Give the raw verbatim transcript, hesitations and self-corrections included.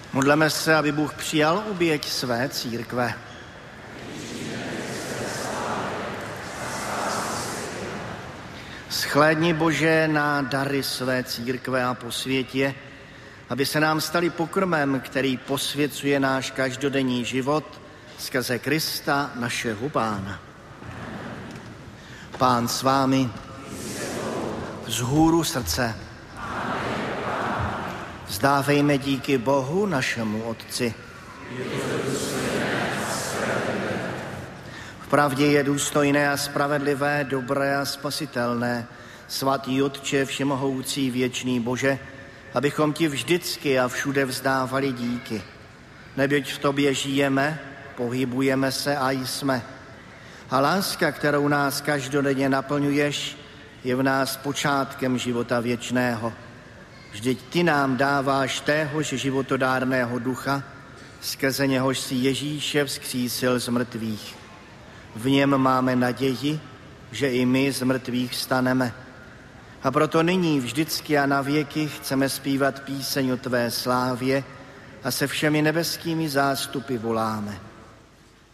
Modleme se, aby Bůh přijal oběť své církve. Shlédni, Bože, na dary své církve a posvěť je, aby se nám stali pokrmem, který posvěcuje náš každodenní život skrze Krista, našeho Pána. Pán s vámi, vzhůru srdce. Vzdávejme díky Bohu, našemu Otci. Vpravdě je důstojné a spravedlivé, dobré a spasitelné, svatý Otče, všemohoucí věčný Bože, abychom ti vždycky a všude vzdávali díky. Neboť v tobě žijeme, pohybujeme se a jsme. A láska, kterou nás každodenně naplňuješ, je v nás počátkem života věčného. Vždyť ty nám dáváš téhož životodárného ducha, skrze něhož si Ježíše vzkřísil z mrtvých. V něm máme naději, že i my z mrtvých vstaneme. A proto nyní, vždycky a na věky chceme zpívat píseň o tvé slávě a se všemi nebeskými zástupy voláme.